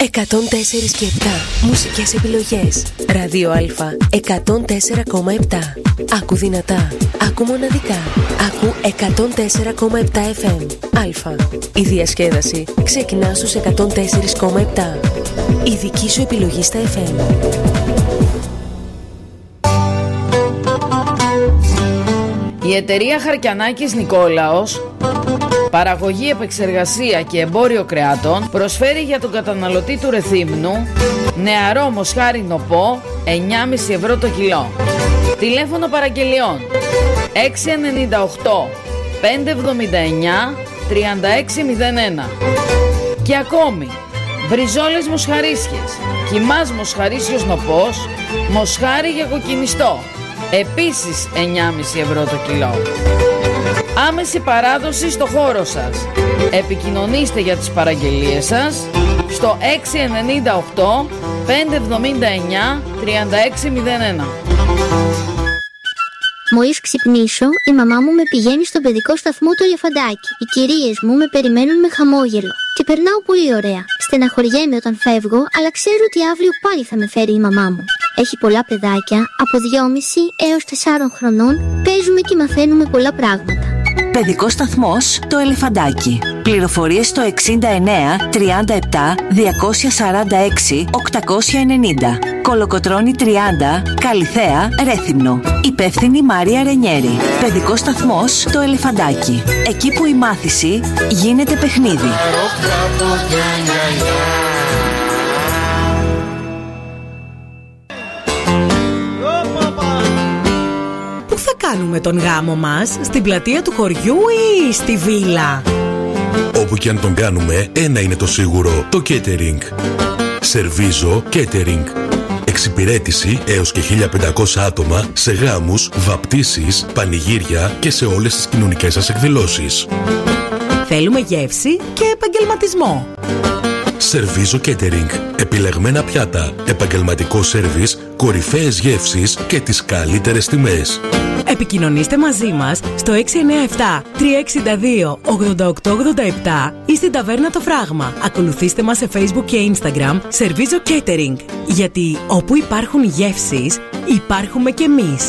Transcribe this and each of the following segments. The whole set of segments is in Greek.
104 και 7 μουσικές επιλογές. Ράδιο Α 104,7. Άκου δυνατά, άκου μοναδικά. Άκου 104,7 FM. Α. Η διασκέδαση ξεκινά στους 104,7. Η δική σου επιλογή στα FM. Η εταιρεία Χαρκιανάκης Νικόλαος, παραγωγή, επεξεργασία και εμπόριο κρεάτων, προσφέρει για τον καταναλωτή του Ρεθύμνου νεαρό μοσχάρι νοπό 9,5 ευρώ το κιλό. Τηλέφωνο παραγγελιών 698 579 3601. Και ακόμη μπριζόλες μοσχαρίσιες, κιμάς μοσχαρίσιος νοπός, μοσχάρι για κοκκινιστό, επίσης 9,5 ευρώ το κιλό. Άμεση παράδοση στο χώρο σας. Επικοινωνήστε για τις παραγγελίες σας στο 698 579 3601. Μόλις ξυπνήσω, η μαμά μου με πηγαίνει στον παιδικό σταθμό του Ελεφαντάκι. Οι κυρίες μου με περιμένουν με χαμόγελο. Και περνάω πολύ ωραία. Στεναχωριέμαι όταν φεύγω, αλλά ξέρω ότι αύριο πάλι θα με φέρει η μαμά μου. Έχει πολλά παιδάκια, από 2,5 έως 4 χρονών, παίζουμε και μαθαίνουμε πολλά πράγματα. Παιδικός σταθμός το Ελεφαντάκι. Πληροφορίες στο 69 37 246 890. Κολοκοτρώνη 30, Καλιθέα, Ρέθυμνο. Υπεύθυνη Μάρια Ρενιέρη. Παιδικός σταθμός το Ελεφαντάκι. Εκεί που η μάθηση γίνεται παιχνίδι. Πού θα κάνουμε τον γάμο μας, στην πλατεία του χωριού ή στη βίλα? Όπου και αν τον κάνουμε, ένα είναι το σίγουρο: το catering. Σερβίζο Catering. Εξυπηρέτηση έως και 1.500 άτομα σε γάμους, βαπτίσεις, πανηγύρια και σε όλες τις κοινωνικές σας εκδηλώσεις. Θέλουμε γεύση και επαγγελματισμό. Σερβίζο Catering. Επιλεγμένα πιάτα, επαγγελματικό σέρβις, κορυφαίες γεύσεις και τις καλύτερες τιμές. Επικοινωνήστε μαζί μας στο 697 362 8887 ή στην ταβέρνα Το Φράγμα. Ακολουθήστε μας σε Facebook και Instagram Σερβίζο Catering. Γιατί όπου υπάρχουν γεύσεις, υπάρχουμε κι εμείς.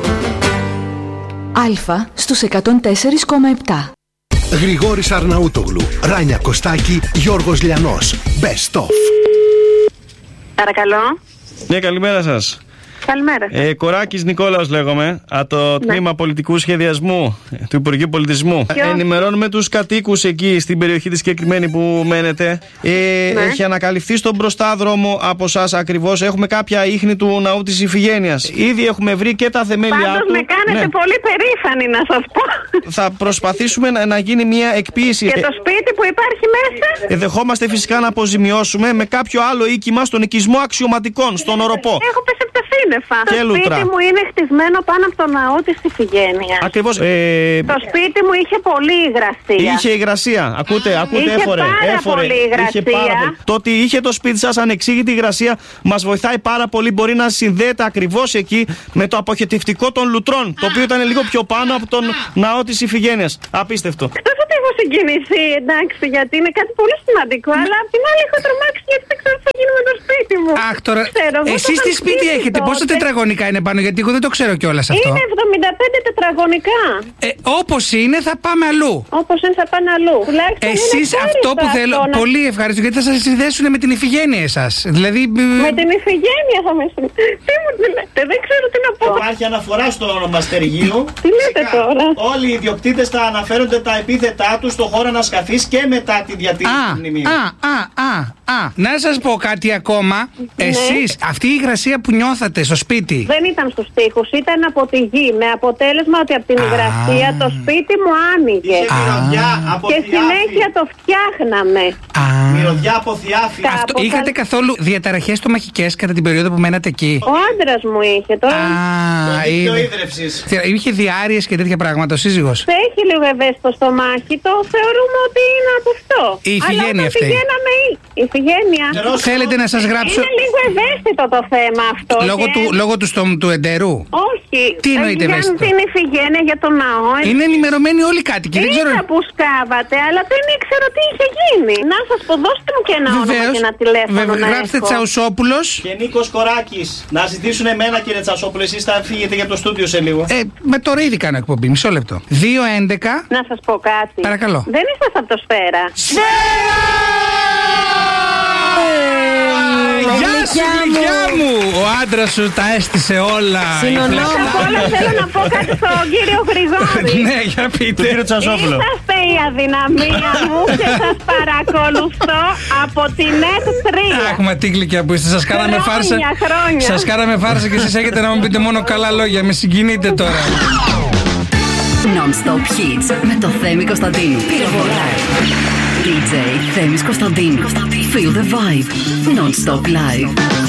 Α στους 104,7. Γρηγόρης Αρναούτογλου, Ράνια Κωστάκη, Γιώργος Λιανός. Best of. Παρακαλώ. Ναι, καλημέρα σας. Καλημέρα. Κοράκης Νικόλαος λέγομαι, από το τμήμα πολιτικού σχεδιασμού του Υπουργείου Πολιτισμού. Ενημερώνουμε τους κατοίκους εκεί στην περιοχή τη συγκεκριμένη που μένετε. Έχει ανακαλυφθεί στον μπροστάδρομο από εσάς ακριβώς. Έχουμε κάποια ίχνη του ναού της Ιφηγένειας. Ήδη έχουμε βρει και τα θεμέλια του. Πάντως με κάνετε πολύ περήφανη, να σας πω. Θα προσπαθήσουμε να γίνει μια εκποίηση. Και το σπίτι που υπάρχει μέσα. Δεχόμαστε φυσικά να αποζημιώσουμε με κάποιο άλλο οίκημα στον οικισμό αξιωματικών, στον Οροπό. Έχω πέσει από τα σύννεφα. Το σπίτι μου είναι χτισμένο πάνω από τον ναό της Ιφηγένειας. Ακριβώς. Το σπίτι μου είχε πολύ υγρασία. Είχε υγρασία. Ακούτε, έφορε. Πολύ υγρασία. Είχε πάρα πολύ. Το ότι είχε το σπίτι σας ανεξήγητη υγρασία μας βοηθάει πάρα πολύ. Μπορεί να συνδέεται ακριβώς εκεί με το αποχετευτικό των λουτρών, το οποίο ήταν λίγο πιο πάνω από τον ναό της Ιφηγένειας. Απίστευτο. Εκτός ότι έχω συγκινηθεί, εντάξει, γιατί είναι κάτι πολύ σημαντικό, αλλά απ' την άλλη έχω τρομάξει γιατί δεν ξέρω τι θα γίνει με το σπίτι μου. Αχ, τώρα. Εσείς τι σπίτι έχετε, πόσα τετραγωνικά είναι πάνω, γιατί εγώ δεν το ξέρω κιόλας αυτό. Είναι 75 τετραγωνικά. Όπως είναι, θα πάμε αλλού. Όπως είναι, θα πάνε αλλού. Εσείς αυτό που θέλω. Πολύ ευχαριστώ, γιατί θα σας συνδέσουν με την Ιφηγένεια εσάς. Δηλαδή. Με την Ιφηγένεια θα με συνδέσουν. Τι μου λέτε, δεν ξέρω τι να πω. Υπάρχει αναφορά στο όνομα στεργείου. Τι λέτε τώρα. Όλοι οι ιδιοκτήτες θα αναφέρονται τα επίθετά τους στο χώρο ανασκαφής και μετά τη διατήρηση του μνημείου. Να σας πω κάτι ακόμα. Εσείς, αυτή η υγρασία που νιώθατε στο σπίτι. Δεν ήταν στους τοίχους, ήταν από τη γη. Με αποτέλεσμα ότι από την υγρασία το σπίτι μου άνοιγε. Και συνέχεια το φτιάχναμε. Μυρωδιά από θιάφη. Είχατε καθόλου διαταραχές στομαχικές κατά την περίοδο που μένατε εκεί? Ο άντρας μου είχε τώρα. Είχε διάρειες και τέτοια πράγματα ο σύζυγος? Έχει λίγο ευαίσθητο στομάχι, το θεωρούμε ότι είναι από αυτό. Η Ιφηγένεια αυτή. Πηγαίναμε Ιφηγένεια. Θέλετε να σας γράψω? Είναι λίγο ευαίσθητο το θέμα αυτό. Λόγω του εντέρου. Όχι. Τι εννοείται ευαίσθητο? Την Ιφηγένεια για τον ναό. Είναι ενημερωμένοι όλοι οι κάτοικοι. Είδα που σκάβατε, αλλά δεν ήξερα τι είχε γίνει. Να σας πω, δώστε μου και ένα όνομα και ένα τηλέφωνο. Γράψτε Τσαουσόπουλος και Νίκος Κοράκης. Να ζητήσουν εμένα, κύριε Τσαουσόπουλο. Εσείς θα φύγετε για το στούντιο σε λίγο. Με τώρα ήδη κάνω εκπομπή. Μισό λεπτό. 2-11. Να σας πω κάτι. Παρακαλώ. Δεν είσαστε από το Σφαίρα. Σφαίρα! Γεια σου, γλυκιά μου! Ο άντρας σου τα έστησε όλα. Όλα θέλω να πω κάτι στον κύριο Γρηγόρη. Ναι, για πείτε. Είσαστε η αδυναμία μου και σας παρακολουθώ από την ΕΤ3. Αχ, μα τι γλυκιά που είστε. Σας κάναμε φάρσα. Σας κάναμε φάρσα και εσείς έχετε να μου πείτε μόνο καλά λόγια. Με συγκινείτε τώρα. Non-stop hits με το Θέμη Κωνσταντίνου. Πυροβολά. DJ Θέμης Κωνσταντίνου. Feel the vibe. Non-stop live.